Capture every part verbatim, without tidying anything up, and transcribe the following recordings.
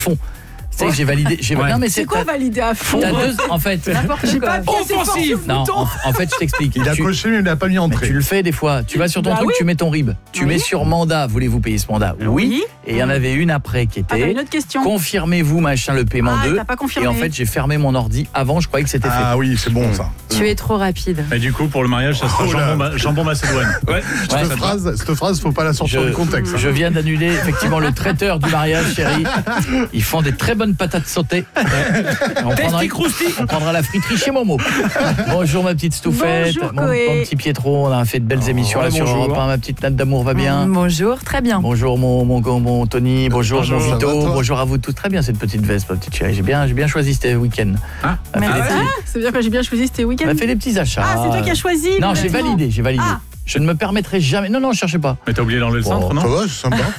fond. C'est que j'ai validé, j'ai Ouais. non mais C'est quoi valider à fond? T'as deux, en fait. J'ai pas appuyé assez fort sur le Non, bouton. en, en fait, je t'explique. Il a Tu- coché mais il n'a pas mis mais entrée. tu le fais des fois. Tu vas sur ton Bah truc, oui. tu mets ton R I B. Tu Oui. mets sur mandat. Voulez-vous payer ce mandat? Oui. Oui. Et il y en avait une après qui Ah, bah, était une autre question. confirmez-vous machin le paiement Ah, deux. t'as pas confirmé. Et en fait, j'ai fermé mon ordi avant. Je croyais que c'était Ah oui, c'est bon ça. Tu es trop rapide. Et du coup, pour le mariage, ça sera Oh là. jambon, ma- jambon macédoine. Ouais. Cette Ouais. phrase, cette phrase, faut pas la fait. sortir du contexte. je viens d'annuler effectivement le traiteur du mariage, chérie. Ils font des très bonnes patates sautées. On prendra, on prendra la friterie chez Momo. Bonjour ma petite Stouffette, Bonjour, mon, Coé. mon petit Pietro, on a fait de belles émissions là sur bonjour. Europe un, ma petite natte d'amour va bien. Bonjour, très bien. Bonjour mon, mon, mon Tony, bonjour, Bonjour, mon ça va, Vito, toi bonjour à vous tous. Très bien cette petite veste, ma petite chérie. J'ai bien, j'ai bien choisi ce week-end. Ah. On a fait Mais des ça, petits- Ça veut dire que j'ai bien choisi c'était on week-end. a fait des petits achats. Ah, c'est toi qui as choisi. Non, le j'ai vêtement. validé, j'ai validé. Ah. Je ne me permettrai jamais. Non, non, cherchez pas. Mais t'as oublié d'enlever le Bon, centre, non? Ça va, c'est sympa.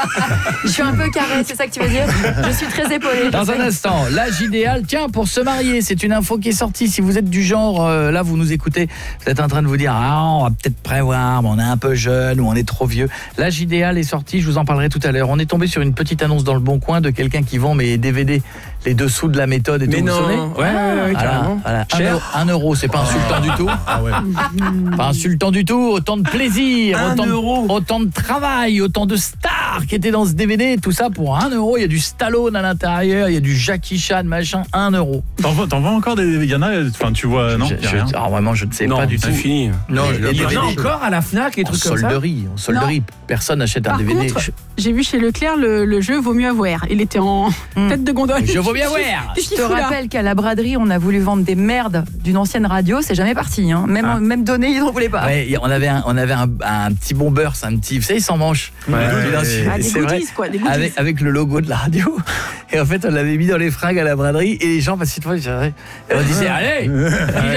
je suis un peu carré, c'est ça que tu veux dire? Je suis très épaulée. Dans un instant, l'âge idéal, tiens, pour se marier, c'est une info qui est sortie. Si vous êtes du genre, euh, là, vous nous écoutez, vous êtes en train de vous dire, ah, on va peut-être prévoir, mais on est un peu jeune ou on est trop vieux. L'âge idéal est sorti, je vous en parlerai tout à l'heure. On est tombé sur une petite annonce dans le Bon Coin de quelqu'un qui vend mes D V D, les dessous de la méthode et Mais tout. Vous non. savez Ouais, ouais, ouais, Voilà, carrément. voilà. Un, Cher. euro, un euro, c'est pas insultant du tout. Ah ouais. Pas insultant du tout, autant de plaisir, Un autant de, euro. autant de travail, autant de stars qui étaient dans ce D V D, tout ça pour un euro. Il y a du Stallone à l'intérieur, il y a du Jackie Chan, machin, un euro. T'en vois, t'en vois encore des... Il y en a, enfin, tu vois, non? Je- y a je- rien. alors vraiment, je ne sais Non, pas du c'est tout. fini. Non, Mais je les l'ai Il y en pas a D V D, encore à la Fnac, des En trucs comme ça. solderie, en solderie, personne n'achète un Par D V D. contre, j'ai vu chez Leclerc le, le jeu Vaut mieux avoir. Il était en Hmm. tête de gondole. Je veux bien voir. Qu'est-ce Je qu'il te fout là? rappelle qu'à la braderie, on a voulu vendre des merdes d'une ancienne radio, c'est jamais parti. Hein. Même, Ah. même donné, ils n'en voulaient pas. Ouais, on avait un, on avait un, un petit bomber, c'est un petit, vous savez, sans manche. Ouais. Ah, des c'est vrai. goodies, quoi, des goodies. Avec, avec le logo de la radio. Et en fait, on l'avait mis dans les fringues à la braderie et les gens, parce que et on disait, allez,